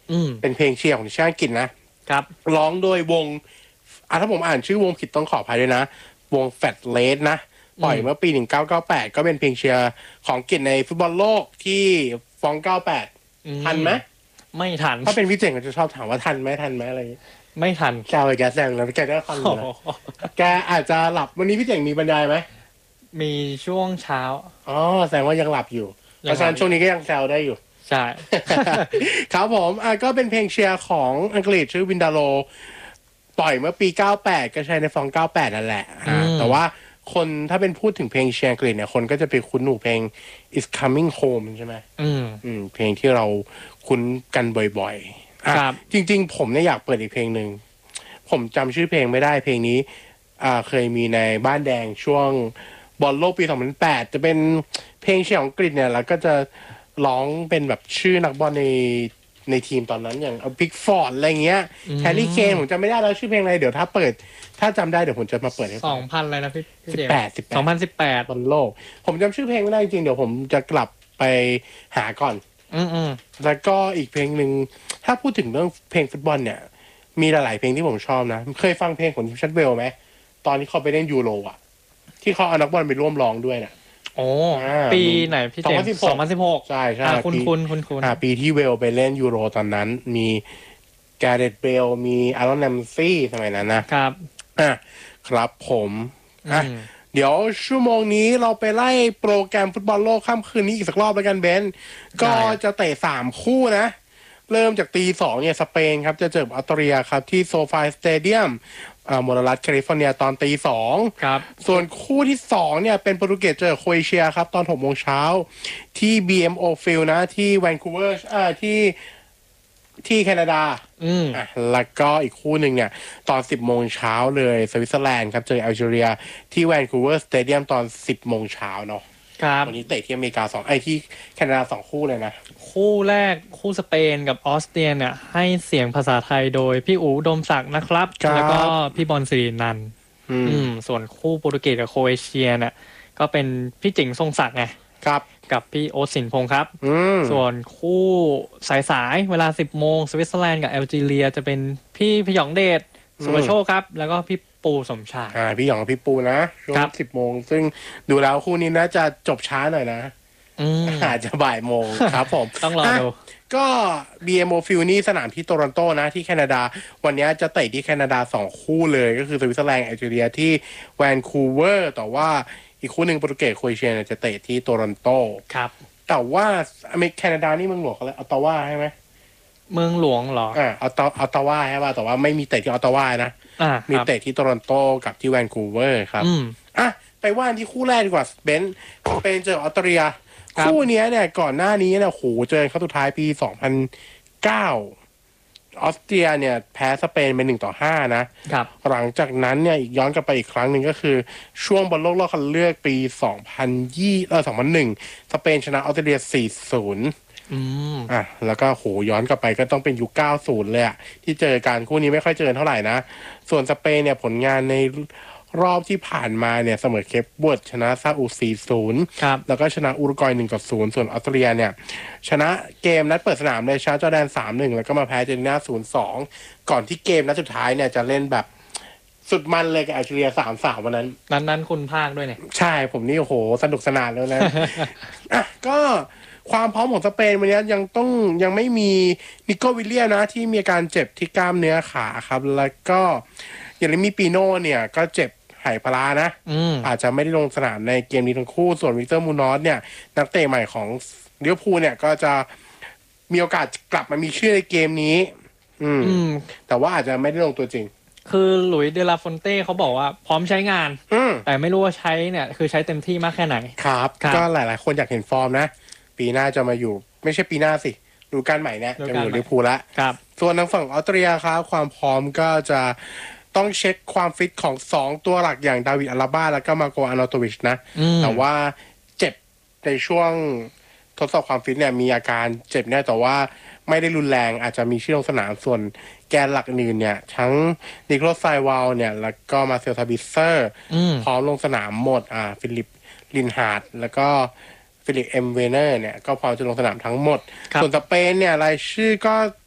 เป็นเพลงเชียร์ของทีมชาติอังกฤษนะครับร้องโดยวงถ้าผมอ่านชื่อวงผิดต้องขออภัยด้วยนะวง Fat Red นะปล่อยเมื่อปี1998ก็เป็นเพลงเชียร์ของอังกฤษในฟุตบอลโลกที่ฟอง98ทันไหมไม่ทันถ้าเป็นพี่เจ๋งก็จะชอบถามว่าทันไหมอะไรไม่ทันแกไปแกแซงแล้วแกได้ฟังนะแกอาจจะหลับวันนี้พี่เจ๋งมีบรรยายไหมมีช่วงเช้าแสดงว่ายังหลับอยู่เพราะฉะนั้นช่วงนี้ก็ยังแซวได้อยู่ใช่ครับผมก็เป็นเพลงเชียร์ของอังกฤษชื่อวินดาโลปล่อยเมื่อปี98ก็ใช้ในฟอง98นั่นแหละแต่ว่าคนถ้าเป็นพูดถึงเพลงเชียร์อังกฤษเนี่ยคนก็จะไปคุ้นหูเพลง Is Coming Home ใช่ไหมเพลงที่เราคุ้นกันบ่อยๆจริงๆผมเนี่ยอยากเปิดอีกเพลงหนึ่งผมจำชื่อเพลงไม่ได้เพลงนี้เคยมีในบ้านแดงช่วงบอลโลกปี2008จะเป็นเพลงเชียร์ของอังกฤษเนี่ยแล้วก็จะร้องเป็นแบบชื่อนักบอลในทีมตอนนั้นอย่างพิกฟอร์ดอะไรเงี้ยแฮร์รี่เคนผมจำไม่ได้แล้วชื่อเพลงอะไรเดี๋ยวถ้าจำได้เดี๋ยวผมจะมาเปิดให้ฟัง 2000อะไรนะพี่ 2018บอลโลกผมจำชื่อเพลงไม่ได้จริงเดี๋ยวผมจะกลับไปหาก่อนแล้วก็อีกเพลงหนึ่งถ้าพูดถึงเรื่องเพลงฟุตบอลเนี่ยมีหลายๆเพลงที่ผมชอบนะเคยฟังเพลงของทีมชาติเวลไหมตอนที่เขาไปเล่นยูโรที่เขาเอานักบอลไปร่วมร้องด้วยน่ะปีไหนพี่เจมส์2016 ใช่คุณปีที่เวลไปเล่นยูโรตอนนั้นมีแกเรตเบลมีอารอนแรมซี่สมัยนั้นนะครับครับผมเดี๋ยวชั่วโมงนี้เราไปไล่โปรแกรมฟุตบอลโลกค่ำคืนนี้อีกสักรอบแล้วกันเบนก็จะเตะ3คู่นะเริ่มจากตี 2เนี่ยสเปนครับจะเจอออสเตรียครับที่โซฟาสเตเดียมมลรัฐแคลิฟอร์เนียตอนตี 2 ครับส่วนคู่ที่2เนี่ยเป็นโปรตุเกสเจอโครเอเชียครับตอน 6 โมงเช้าที่ BMO Field นะที่แวนคูเวอร์ที่แคนาดาแล้วก็อีกคู่หนึ่งเนี่ยตอน 10 โมงเช้าเลยสวิตเซอร์แลนด์ครับเจอแอลจีเรียที่แวนคูเวอร์สเตเดียมตอน 10 โมงเช้าเนาะวันนี้เตะที่อเมริกาที่แคนาดา2คู่เลยนะคู่แรกคู่สเปนกับออสเตรียเนี่ยให้เสียงภาษาไทยโดยพี่อู๋ดมศักดิ์นะครับแล้วก็พี่บอลสิรินันท์ส่วนคู่โปรตุเกสกับโครเอเชียเนี่ยก็เป็นพี่จิงทรงศักดิ์ไงครับกับพี่โอ๊ตสินพงษ์ครับส่วนคู่สายเวลา 10 โมงสวิตเซอร์แลนด์กับแอลจีเรียจะเป็นพี่พยองเดชสุภโชคครับแล้วก็พี่ปูสมชายพี่หยองกับพี่ปูนะช่วง 10 โมงซึ่งดูแล้วคู่นี้น่าจะจบช้าหน่อยนะอาจจะบ่ายโมงครับผมต้องรอดูก็ BMO Field นี่สนามที่โตรอนโตนะที่แคนาดาวันนี้จะเตะที่แคนาดา2คู่เลยก็คือสวิตเซอร์แลนด์แอลจีเรียที่แวนคูเวอร์แต่ว่าอีกคู่หนึ่งโปรตุเกสโครเอเชียจะเตะที่โตรอนโตครับแต่ว่าแคนาดานี่เมืองหลวงอะไรออตตาวาใช่ไหมเมืองหลวงเหรอออตตาวาใช่ป่ะแต่ว่าไม่มีเตะที่ออตตาวานะมีเตะที่โตรอนโตกับที่แวนคูเวอร์ครับไปว่าที่คู่แรกดีกว่าเบนซ์เป็นเจอออสเตรียคู่นี้เนี่ยก่อนหน้านี้เนี่ยโหเจอเขาสุดท้ายปี2009ออสเตรียเนี่ยแพ้สเปนเป็น1-5 นะครับหลังจากนั้นเนี่ยอีกย้อนกลับไปอีกครั้งหนึ่งก็คือช่วงบอลโลกรอบคัดเลือกปี2001สเปนชนะออสเตรเลีย4-0แล้วก็โหย้อนกลับไปก็ต้องเป็นยุค90เลยอะที่เจอกันคู่นี้ไม่ค่อยเจอเท่าไหร่นะส่วนสเปนเนี่ยผลงานในรอบที่ผ่านมาเนี่ยเสมอเคปเวิร์ดชนะซาอุ4-0แล้วก็ชนะอุรุกวัย1-0ส่วนออสเตรเลียเนี่ยชนะเกมนัดเปิดสนามเลยชนะจอร์แดน3-1แล้วก็มาแพ้อาร์เจนตินา0-2ก่อนที่เกมนัดสุดท้ายเนี่ยจะเล่นแบบสุดมันเลยกับแอลจีเรีย3-3วันนั้นคุณภาคด้วยเนี่ยใช่ผมนี่โอ้โหสนุกสนานแล้วนะ ก็ความพร้อมของสเปนวันนี้ยังไม่มีนิโก้วิลเลียนะที่มีอาการเจ็บที่กล้ามเนื้อขาครับแล้วก็อย่างนี้มีปีโน่เนี่ยก็เจ็บไหปลานะอาจจะไม่ได้ลงสนามในเกมนี้ทั้งคู่ส่วนวิกเตอร์มูนอสเนี่ยนักเตะใหม่ของลิเวอร์พูลเนี่ยก็จะมีโอกาสกลับมามีชื่อในเกมนี้แต่ว่าอาจจะไม่ได้ลงตัวจริงคือหลุยส์เดลาฟอนเต้เขาบอกว่าพร้อมใช้งานแต่ไม่รู้ว่าใช้เนี่ยคือใช้เต็มที่มากแค่ไหนครับก็หลายๆคนอยากเห็นฟอร์มนะปีหน้าจะมาอยู่ไม่ใช่ปีหน้าสิดูการใหม่เนี่ยจะอยู่ลิเวอร์พูลละส่วนทางฝั่งออสเตรียครับความพร้อมก็จะต้องเช็คความฟิตของ2ตัวหลักอย่างดาวิดอาราบ้าแล้วก็มาโกอานาโตวิชนะแต่ว่าเจ็บในช่วงทดสอบความฟิตเนี่ยมีอาการเจ็บแน่แต่ว่าไม่ได้รุนแรงอาจจะมีชื่อลงสนามส่วนแกนหลักอื่นเนี่ยทั้งนิโคลัสไซวาลเนี่ยแล้วก็มาเซลทาบิเซอร์พร้อมลงสนามหมดฟิลิปลินฮาร์ดแล้วก็ฟิลิปเอ็มเวเนอร์เนี่ยก็พร้อมจะลงสนามทั้งหมดส่วนสเปนเนี่ยรายชื่อก็